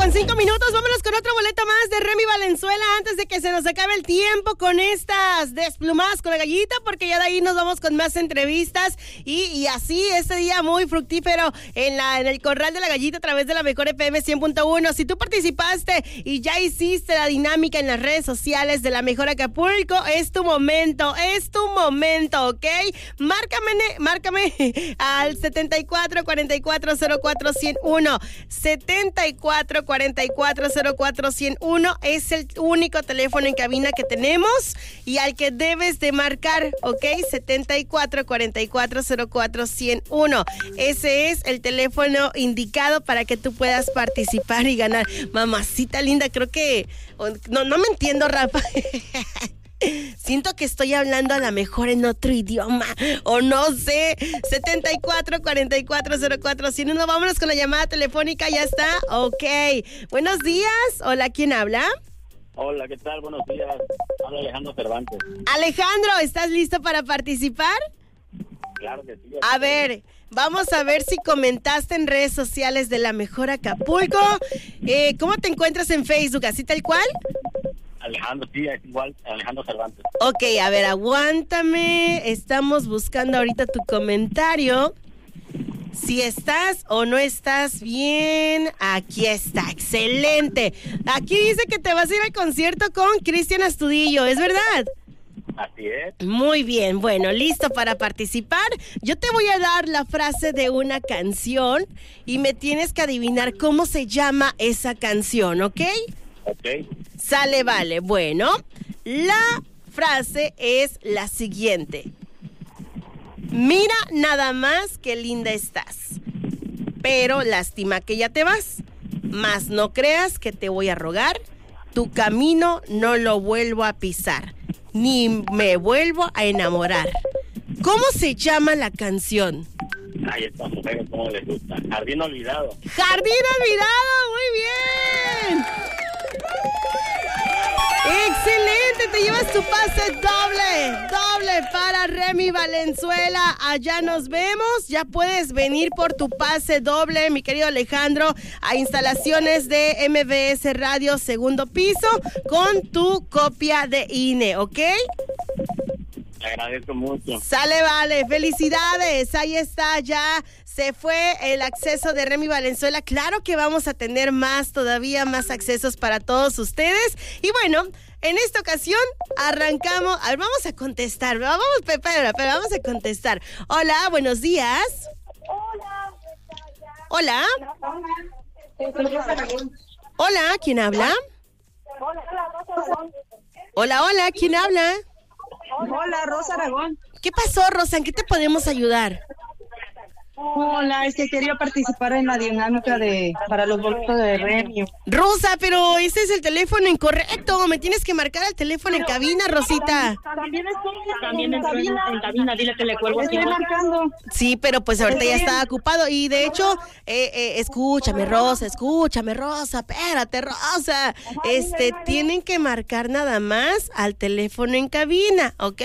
8:05. Vámonos con otro boleto más de Remy Valenzuela antes de que se nos acabe el tiempo con estas desplumadas con la gallita, porque ya de ahí nos vamos con más entrevistas y así este día muy fructífero en el Corral de la Gallita a través de la Mejor FM 100.1. Si tú participaste y ya hiciste la dinámica en las redes sociales de la Mejor Acapulco, es tu momento, ¿ok? Márcame al 74440401. 74440401 es el único teléfono en cabina que tenemos y al que debes de marcar, ¿ok? 74440401. Ese es el teléfono indicado para que tú puedas participar y ganar. Mamacita linda, creo que... No me entiendo, Rafa. Siento que estoy hablando a lo mejor en otro idioma, o no sé. 74440401. Vámonos con la llamada telefónica, ya está. Ok. Buenos días. Hola, ¿quién habla? Hola, ¿qué tal? Buenos días. Habla Alejandro Cervantes. Alejandro, ¿estás listo para participar? Claro que sí. A ver, vamos a ver si comentaste en redes sociales de la Mejor Acapulco. ¿Cómo te encuentras en Facebook? ¿Así tal cual? Alejandro, sí, es igual, Alejandro Cervantes. Ok, a ver, aguántame. Estamos buscando ahorita tu comentario. Si estás o no estás bien, aquí está, excelente. Aquí dice que te vas a ir al concierto con Cristian Astudillo, ¿es verdad? Así es. Muy bien, bueno, listo para participar. Yo te voy a dar la frase de una canción y me tienes que adivinar cómo se llama esa canción, ¿ok? Ok. Sale, vale. Bueno, la frase es la siguiente. Mira nada más qué linda estás, pero lástima que ya te vas. Mas no creas que te voy a rogar, tu camino no lo vuelvo a pisar, ni me vuelvo a enamorar. ¿Cómo se llama la canción? Ay, estas mujeres, ¿cómo les gusta? Jardín Olvidado. ¡Jardín Olvidado! ¡Muy bien! ¡Excelente! Te llevas tu pase doble para Remy Valenzuela. Allá nos vemos. Ya puedes venir por tu pase doble, mi querido Alejandro, a instalaciones de MBS Radio segundo piso con tu copia de INE, ¿ok? Te agradezco mucho. Sale, vale, felicidades, ahí está, ya se fue el acceso de Remy Valenzuela. Claro que vamos a tener todavía más accesos para todos ustedes. Y bueno, en esta ocasión arrancamos, vamos a contestar, vamos a contestar. Hola, buenos días. Hola. Hola, ¿quién habla? Hola, ¿quién habla? Hola, Rosa Aragón. ¿Qué pasó, Rosa? ¿En qué te podemos ayudar? Hola, es que quería participar en la dinámica para los boletos de Remy. Rosa, pero ese es el teléfono incorrecto. Me tienes que marcar el teléfono en cabina, Rosita. También en cabina, dile que le cuelgo. Estoy marcando. Sí, pero pues ahorita ya está ocupado. Y de hecho, escúchame, Rosa, espérate, Rosa. Tienen que marcar nada más al teléfono en cabina, ¿ok?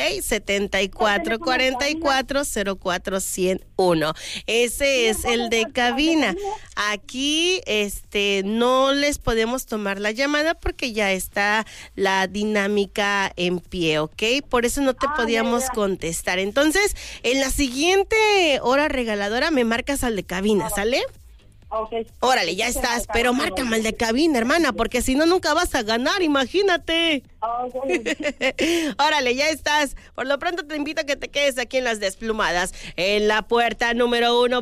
74440401. Ese es el de cabina. Aquí, no les podemos tomar la llamada porque ya está la dinámica en pie, ¿ok? Por eso no te podíamos contestar. Entonces, en la siguiente hora regaladora me marcas al de cabina, ¿sale? Okay. Órale, ya estás, pero márcame el de cabina, hermana, porque si no, nunca vas a ganar, imagínate. Órale, ya estás. Por lo pronto te invito a que te quedes aquí en Las Desplumadas, en la puerta número 1.